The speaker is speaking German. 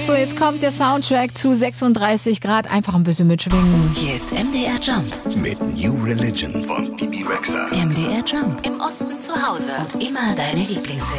So, jetzt kommt der Soundtrack zu 36 Grad. Einfach ein bisschen mitschwingen. Hier ist MDR Jump. Mit New Religion von Bibi Rexha. MDR Jump. Im Osten zu Hause und immer deine Lieblingshits.